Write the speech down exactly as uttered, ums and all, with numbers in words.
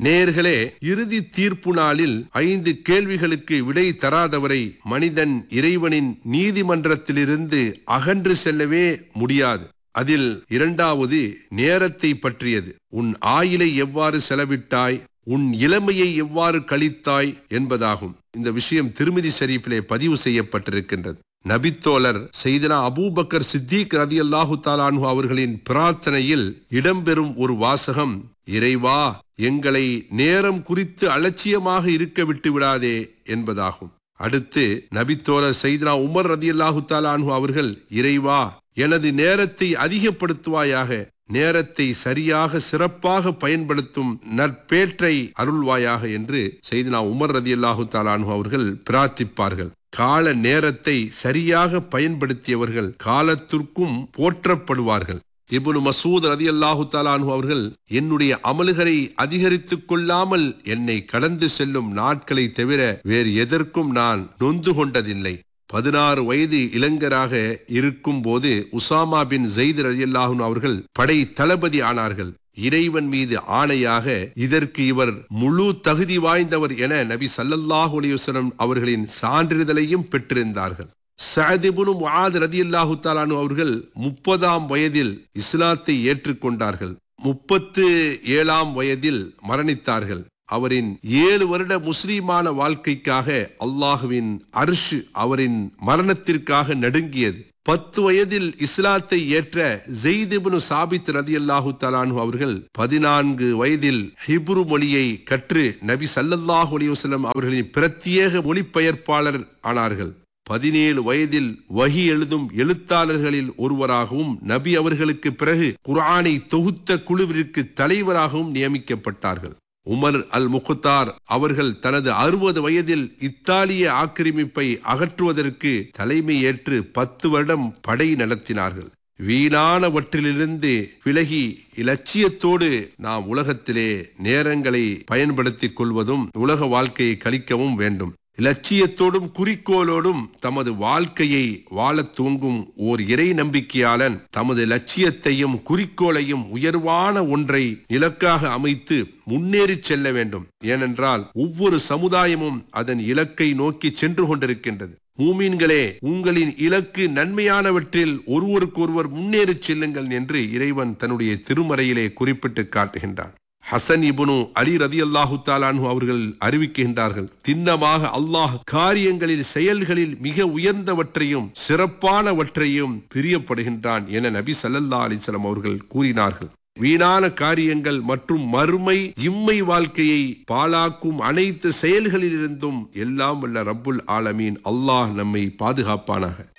நேயர்களே, இறுதி தீர்ப்பு நாளில் ஐந்து கேள்விகளுக்கு விடை தராதவரை மனிதன் இறைவனின் நீதிமன்றத்திலிருந்து அகன்று செல்லவே முடியாது. அதில் இரண்டாவது நேரத்தை பற்றியது. உன் ஆயுளை எவ்வாறு செலவிட்டாய், உன் இளமையை எவ்வாறு கழித்தாய் என்பதாகும். இந்த விஷயம் திருமிதி ஷரீஃபிலே பதிவு செய்யப்பட்டிருக்கின்றது. நபித்தோழர் செய்தனா அபூபக்கர் சித்திக் ரலியல்லாஹு தஆலா அன்ஹு அவர்களின் பிரார்த்தனையில் இடம்பெறும் ஒரு வாசகம், இறைவா, எங்களை நேரம் குறித்து அலட்சியமாக இருக்க விட்டு விடாதே என்பதாகும். அடுத்து நபித்தோழர் செய்தனா உமர் ரலியல்லாஹு தஆலா அன்ஹு அவர்கள், இறைவா, எனது நேரத்தை அதிகப்படுத்துவாயாக, நேரத்தை சரியாக சிறப்பாக பயன்படுத்தும் நற்பேற்றை அருள்வாயாக என்று செய்தனா உமர் ரலியல்லாஹு தஆலா அன்ஹு அவர்கள் பிரார்த்திப்பார்கள். கால நேரத்தை சரியாக பயன்படுத்தியவர்கள் காலத்திற்கும் போற்றப்படுவார்கள். இப்னு மசூத் ரலியல்லாஹு தஆலா அன்ஹு அவர்கள், என்னுடைய அமல்களை அதிகரித்துக் கொள்ளாமல் என்னை கடந்து செல்லும் நாட்களை தவிர வேறு எதற்கும் நான் நொந்து கொண்டதில்லை. பதினாறு வயது இளைஞராக இருக்கும் போது உசாமா பின் ஸைத் ரலியல்லாஹு அன்ஹு அவர்கள் படை தளபதி ஆனார்கள். இறைவன் மீது ஆணையாக இதற்கு இவர் முழு தகுதி வாய்ந்தவர் என நபி ஸல்லல்லாஹு அலைஹி வஸல்லம் அவர்களின் சான்றிதழையும் பெற்றிருந்தார்கள். சஅத் இப்னு முஆத் ரலியல்லாஹு தஆலா அன்ஹு அவர்கள் முப்பதாம் வயதில் இஸ்லாத்தை ஏற்றுக்கொண்டார்கள். முப்பத்து ஏழாம் வயதில் மரணித்தார்கள். அவரின் ஏழு வருட முஸ்லிமான வாழ்க்கைக்காக அல்லாஹுவின் அர்ஷ் அவரின் மரணத்திற்காக நடுங்கியது. பத்து வயதில் இஸ்லாத்தை ஏற்ற ஸைத் இப்னு சாபித் ரலியல்லாஹு தஆலா அன்ஹு அவர்கள் பதினான்கு வயதில் ஹிப்ரு மொழியை கற்று நபி ஸல்லல்லாஹு அலைஹி வஸல்லம் அவர்களின் பிரத்யேக மொழிபெயர்ப்பாளர் ஆனார்கள். பதினேழு வயதில் வஹி எழுதும் எழுத்தாளர்களில் ஒருவராகவும் நபி அவர்களுக்கு பிறகு குர்ஆனை தொகுத்த குழுவிற்கு தலைவராகவும் நியமிக்கப்பட்டார்கள். உமர் அல் முக்தார் அவர்கள் தனது அறுபது வயதில் இத்தாலிய ஆக்கிரமிப்பை அகற்றுவதற்கு தலைமை ஏற்று பத்து வருடம் படை நடத்தினார்கள். வீணானவற்றிலிருந்து விலகி இலட்சியத்தோடு நாம் உலகத்திலே நேரங்களை பயன்படுத்திக் கொள்வதும் உலக வாழ்க்கையை கழிக்கவும் வேண்டும். இலட்சியத்தோடும் குறிக்கோளோடும் தமது வாழ்க்கையை வாழ தூங்கும் ஓர் இறை நம்பிக்கையாளன் தமது லட்சியத்தையும் குறிக்கோளையும் உயர்வான ஒன்றை இலக்காக அமைத்து முன்னேறி செல்ல வேண்டும். ஏனென்றால் ஒவ்வொரு சமுதாயமும் அதன் இலக்கை நோக்கி சென்று கொண்டிருக்கின்றது. மூமின்களே, உங்களின் இலக்கு நன்மையானவற்றில் ஒருவருக்கொருவர் முன்னேறி செல்லுங்கள் என்று இறைவன் தன்னுடைய திருமறையிலே குறிப்பிட்டு காட்டுகின்றான். ஹசன் இப்னு அலி ரலியல்லாஹு தஆலா அன்ஹு அவர்கள் அறிவிக்கின்றார்கள், திண்ணமாக அல்லாஹ் காரியங்களில் செயல்களில் மிக உயர்ந்தவற்றையும் சிறப்பானவற்றையும் பிரியப்படுகின்றான் என நபி ஸல்லல்லாஹு அலைஹி வஸல்லம் அவர்கள் கூறினார்கள். வீணான காரியங்கள் மற்றும் மறுமை இம்மை வாழ்க்கையை பாழாக்கும் அனைத்து செயல்களிலிருந்தும் எல்லாம் வல்ல ரப்புல் ஆலமீன் அல்லாஹ் நம்மை பாதுகாப்பானாக.